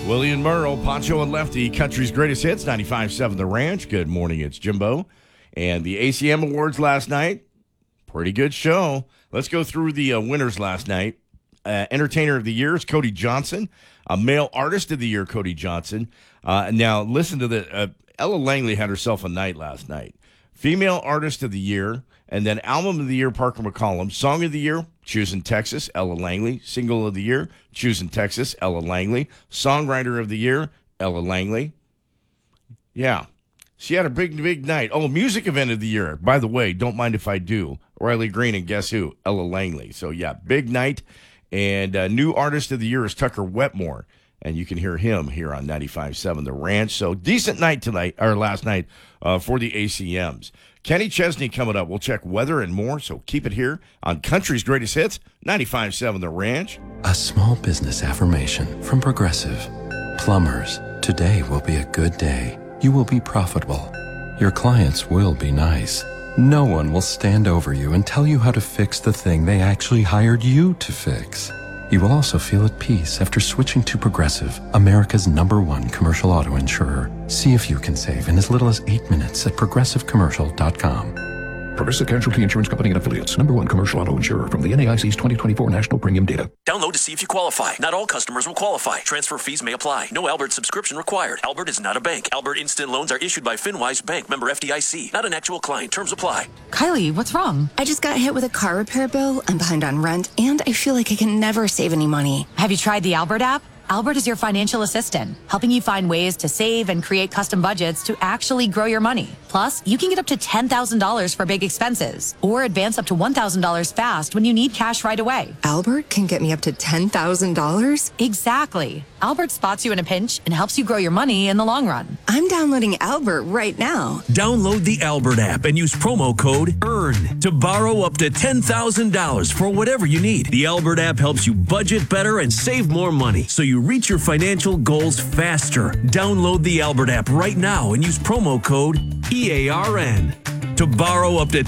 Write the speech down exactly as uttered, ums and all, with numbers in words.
Willie and Merle, Poncho and Lefty, Country's Greatest Hits, ninety-five point seven The Ranch. Good morning, it's Jimbo. And the A C M Awards last night, pretty good show. Let's go through the uh, winners last night. Uh, Entertainer of the Year is Cody Johnson. Uh, Male Artist of the Year, Cody Johnson. Uh, now, listen to the uh, Ella Langley had herself a night last night. Female Artist of the Year, and then Album of the Year, Parker McCollum. Song of the Year, Choosing Texas, Ella Langley. Single of the Year, Choosing Texas, Ella Langley. Songwriter of the Year, Ella Langley. Yeah, she had a big, big night. Oh, Music Event of the Year, by the way, Don't Mind If I Do. Riley Green, and guess who? Ella Langley. So, yeah, big night. And uh, New Artist of the Year is Tucker Wetmore. And you can hear him here on ninety-five point seven The Ranch. So, decent night tonight, or last night, uh, for the A C Ms. Kenny Chesney coming up. We'll check weather and more, so keep it here on Country's Greatest Hits, ninety-five point seven The Ranch. A small business affirmation from Progressive. Plumbers, today will be a good day. You will be profitable. Your clients will be nice. No one will stand over you and tell you how to fix the thing they actually hired you to fix. You will also feel at peace after switching to Progressive, America's number one commercial auto insurer. See if you can save in as little as eight minutes at progressive commercial dot com. Progressive Casualty Insurance Company and Affiliates. Number one commercial auto insurer from the N A I C's twenty twenty-four National Premium Data. Download to see if you qualify. Not all customers will qualify. Transfer fees may apply. No Albert subscription required. Albert is not a bank. Albert Instant Loans are issued by FinWise Bank, member F D I C. Not an actual client. Terms apply. Kylie, what's wrong? I just got hit with a car repair bill. I'm behind on rent, and I feel like I can never save any money. Have you tried the Albert app? Albert is your financial assistant, helping you find ways to save and create custom budgets to actually grow your money. Plus, you can get up to ten thousand dollars for big expenses or advance up to one thousand dollars fast when you need cash right away. Albert can get me up to ten thousand dollars? Exactly. Albert spots you in a pinch and helps you grow your money in the long run. I'm downloading Albert right now. Download the Albert app and use promo code EARN to borrow up to ten thousand dollars for whatever you need. The Albert app helps you budget better and save more money, so you reach your financial goals faster. Download the Albert app right now and use promo code E A R N to borrow up to